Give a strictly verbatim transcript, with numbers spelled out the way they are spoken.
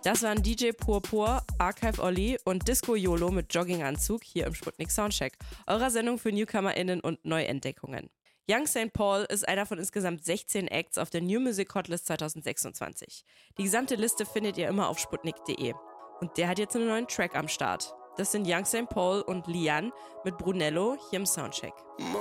Das waren D J Purpur, Archive Olli und Disco YOLO mit Jogginganzug hier im Sputnik Soundcheck, eurer Sendung für NewcomerInnen und Neuentdeckungen. Young Saint Paul ist einer von insgesamt sechzehn Acts auf der New Music Hotlist zwanzig sechsundzwanzig. Die gesamte Liste findet ihr immer auf sputnik punkt de. Und der hat jetzt einen neuen Track am Start. Das sind Young Saint Paul und Lian mit Brunello hier im Soundcheck.